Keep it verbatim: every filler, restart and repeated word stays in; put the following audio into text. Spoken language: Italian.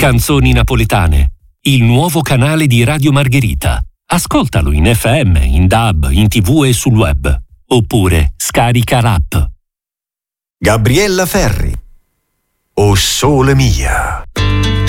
Canzoni napoletane, il nuovo canale di Radio Margherita. Ascoltalo in F M, in D A B, in tivù e sul web. Oppure scarica l'app. Gabriella Ferri. O sole mia.